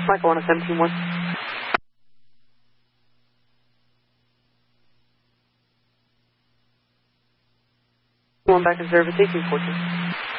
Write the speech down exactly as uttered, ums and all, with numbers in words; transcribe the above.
Michael on a seventeen one. One back in service, eighteen fourteen.